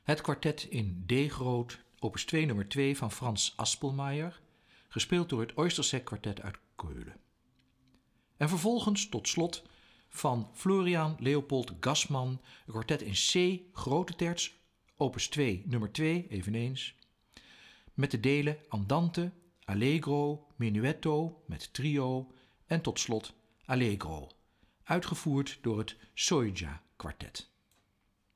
Het kwartet in D-groot, opus 2 nummer 2 van Frans Aspelmayer, gespeeld door het Oystersek Kwartet uit Keulen. En vervolgens tot slot van Florian Leopold Gassman, een kwartet in C, grote terts, opus 2 nummer 2 eveneens, met de delen Andante, Allegro, Menuetto met trio en tot slot Allegro, uitgevoerd door het Soja Kwartet.